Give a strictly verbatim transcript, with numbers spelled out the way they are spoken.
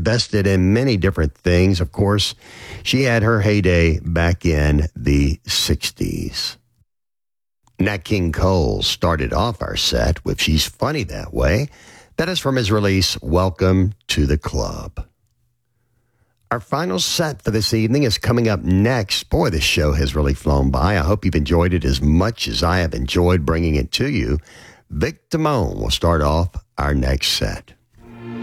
invested in many different things. Of course, she had her heyday back in the sixties. Nat King Cole started off our set with She's Funny That Way. That is from his release, Welcome to the Club. Our final set for this evening is coming up next. Boy, this show has really flown by. I hope you've enjoyed it as much as I have enjoyed bringing it to you. Vic Damone will start off our next set.